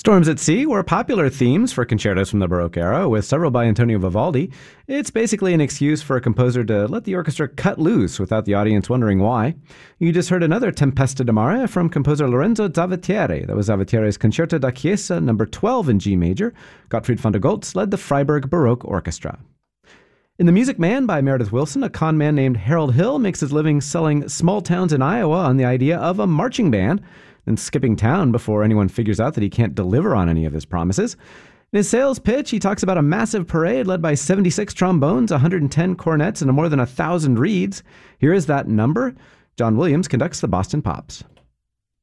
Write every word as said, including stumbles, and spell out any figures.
Storms at Sea were popular themes for concertos from the Baroque era, with several by Antonio Vivaldi. It's basically an excuse for a composer to let the orchestra cut loose without the audience wondering why. You just heard another Tempesta di Mare from composer Lorenzo Zavatieri. That was Zavatieri's Concerto da Chiesa number twelve in G major. Gottfried von der Goltz led the Freiburg Baroque Orchestra. In The Music Man by Meredith Willson, a con man named Harold Hill makes his living selling small towns in Iowa on the idea of a marching band, then skipping town before anyone figures out that he can't deliver on any of his promises. In his sales pitch, he talks about a massive parade led by seventy-six trombones, one hundred ten cornets, and more than one thousand reeds. Here is that number. John Williams conducts the Boston Pops.